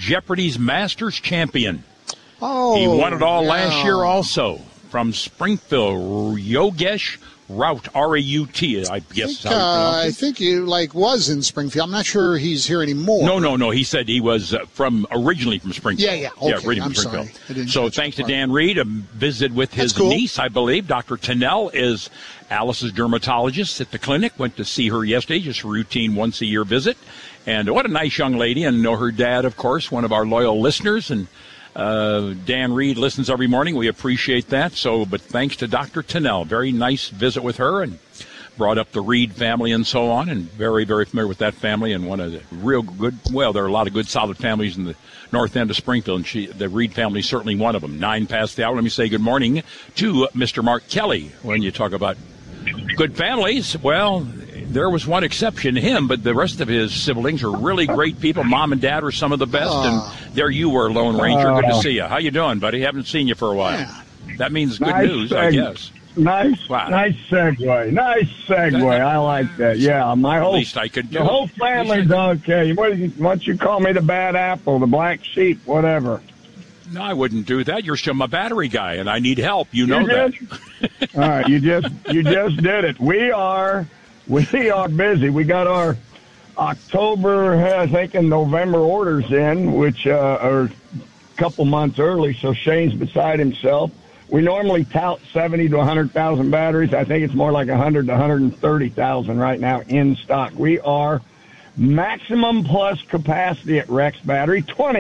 Jeopardy's Masters champion. Oh, he won it all last year also. From Springfield, Yogesh Raut, R-A-U-T, I guess. I think he was in Springfield. I'm not sure he's here anymore. No. He said he was originally from Springfield. Yeah. Okay. Originally I'm from Springfield. Sorry. So thanks to Dan Reed, a visit with his niece, I believe. Dr. Tennell is Alice's dermatologist at the clinic. Went to see her yesterday, just a routine once-a-year visit. And what a nice young lady. And know her dad, of course, one of our loyal listeners. And Dan Reed listens every morning. We appreciate that. But thanks to Dr. Tennell, very nice visit with her, and brought up the Reed family and so on, and very, very familiar with that family, and one of the real good, well, there are a lot of good, solid families in the north end of Springfield, and the Reed family is certainly one of them. 9 past the hour. Let me say good morning to Mr. Mark Kelly. When you talk about good families, well, there was one exception, him, but the rest of his siblings are really great people. Mom and Dad are some of the best, and there you were, Lone Ranger. Good to see you. How you doing, buddy? Haven't seen you for a while. Yeah. That means good news, I guess. Nice segue. Nice segue. I like that. Yeah, at least I could do the whole family's okay. Why don't you call me the bad apple, the black sheep, whatever? No, I wouldn't do that. You're still my battery guy, and I need help. You know that. All right, you just did it. We are busy. We got our October, I think, and November orders in, which are a couple months early. So Shane's beside himself. We normally tout 70 to 100,000 batteries. I think it's more like 100 to 130,000 right now in stock. We are maximum plus capacity at Rex Battery,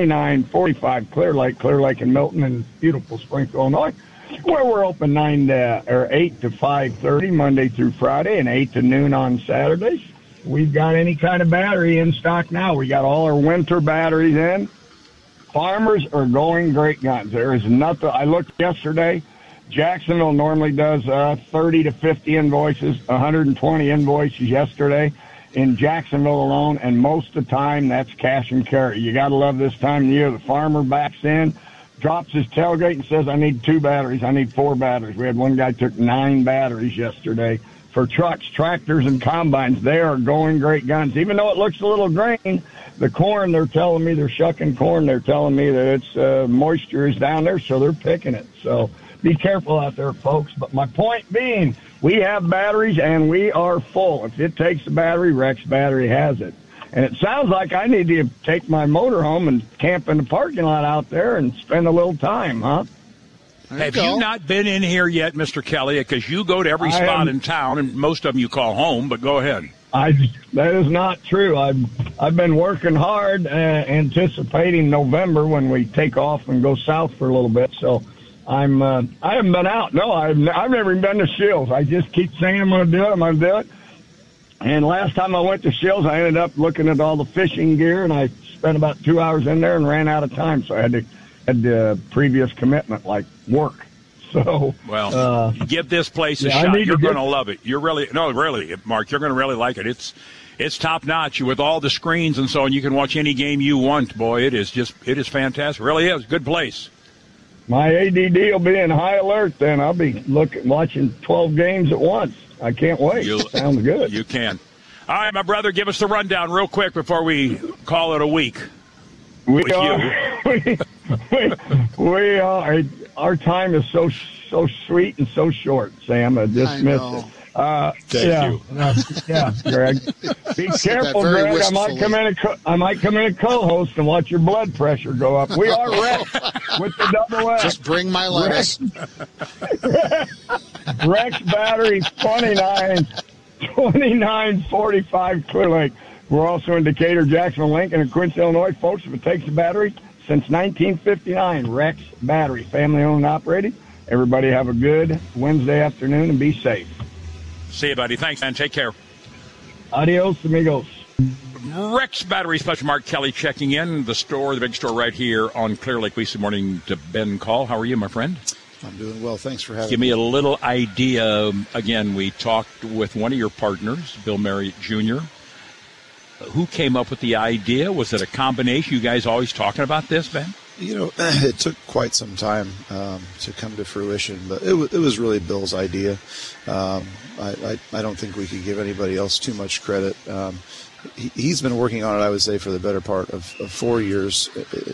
2945 Clear Lake and Milton in beautiful Springfield, Illinois, where we're open 8 to 5:30 Monday through Friday and 8 to noon on Saturdays. We've got any kind of battery in stock now. We got all our winter batteries in. Farmers are going great guns. There is nothing. I looked yesterday. Jacksonville normally does 30 to 50 invoices, 120 invoices yesterday in Jacksonville alone, and most of the time that's cash and carry. You got to love this time of year. The farmer backs in, drops his tailgate and says, I need 2 batteries. I need 4 batteries. We had one guy took 9 batteries yesterday for trucks, tractors, and combines. They are going great guns. Even though it looks a little green, the corn, they're telling me, they're shucking corn. They're telling me that it's moisture is down there, so they're picking it. So be careful out there, folks. But my point being, we have batteries, and we are full. If it takes a battery, Rex Battery has it. And it sounds like I need to take my motor home and camp in the parking lot out there and spend a little time, huh? Have you not been in here yet, Mr. Kelly? Because you go to every spot in town, and most of them you call home, but go ahead. That is not true. I've been working hard, anticipating November when we take off and go south for a little bit. So I haven't been out. No, I've never even been to Shields. I just keep saying I'm going to do it. And last time I went to Shields, I ended up looking at all the fishing gear, and I spent about 2 hours in there and ran out of time. So I had the previous commitment, like work. So, give this place a shot. You're going to love it. Really, Mark, you're going to really like it. It's top notch with all the screens and so on. You can watch any game you want. Boy, it is fantastic. It really is. Good place. My ADD will be in high alert then. I'll be watching 12 games at once. I can't wait. Sounds good. You can. All right, my brother, give us the rundown real quick before we call it a week. We are. Our time is so sweet and so short, Sam. I just missed it. Thank you. Yeah, Greg. Be careful, Greg. Wistfully. I might come in and co-host and watch your blood pressure go up. We are Rex with the double X. Just bring my lettuce. Rex Battery 2945 Clear Lake. We're also in Decatur, Jacksonville, Lincoln, and Quincy, Illinois. Folks, if it takes a battery, since 1959, Rex Battery, family-owned and operated. Everybody have a good Wednesday afternoon and be safe. See you, buddy. Thanks, man. Take care. Adios, amigos. Rex Battery Special. Mark Kelly checking in. The big store right here on Clear Lake. Good morning to Ben Call. How are you, my friend? I'm doing well. Thanks for having me. Give me a little idea. Again, we talked with one of your partners, Bill Marriott Jr., who came up with the idea? Was it a combination? You guys always talking about this, Ben? It took quite some time to come to fruition, but it was really Bill's idea. I don't think we could give anybody else too much credit. He's been working on it, I would say, for the better part of 4 years.